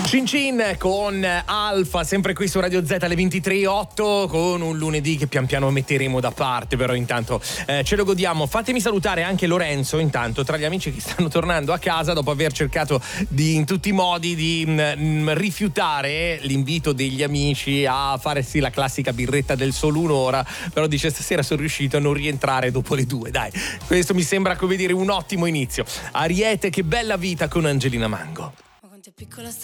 Cin Cin con Alfa, sempre qui su Radio Z alle 23:08, con un lunedì che pian piano metteremo da parte, però intanto ce lo godiamo. Fatemi salutare anche Lorenzo, intanto, tra gli amici che stanno tornando a casa dopo aver cercato in tutti i modi di rifiutare l'invito degli amici a farsi la classica birretta del solo un'ora, però dice stasera sono riuscito a non rientrare dopo le 2. Dai, questo mi sembra, come dire, un ottimo inizio. Ariete, che bella vita con Angelina Mango. Ma quanto è piccola sta